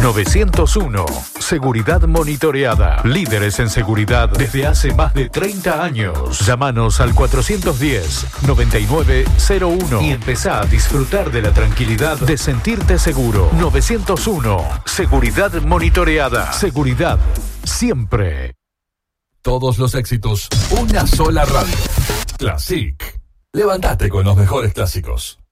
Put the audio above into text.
901. Seguridad monitoreada. Líderes en seguridad desde hace más de 30 años. Llámanos al 410-9901 y empezá a disfrutar de la tranquilidad de sentirte seguro. 901. Seguridad monitoreada. Seguridad siempre. Todos los éxitos, una sola radio. Classic. Levántate con los mejores clásicos.